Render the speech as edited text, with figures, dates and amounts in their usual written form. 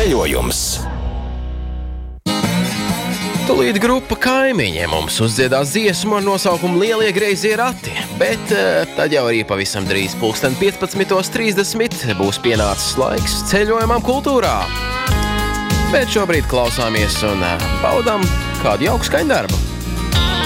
ceļojums. Tūlīt grupa Kaimiņi mums uzdziedās dziesmu ar nosaukumu Lielie greizie rati, bet tad jau arī pavisam drīz 15:30 būs pienācis laiks ceļojumam kultūrā. Bet šobrīd klausāmies un baudām kādu jauku skaņdarbu.